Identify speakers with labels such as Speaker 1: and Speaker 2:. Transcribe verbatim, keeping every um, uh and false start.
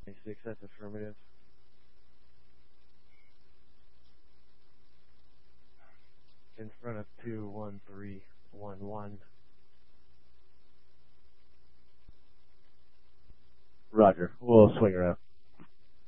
Speaker 1: twenty-six, that's affirmative. In front of two one three one one. Roger. We'll swing around.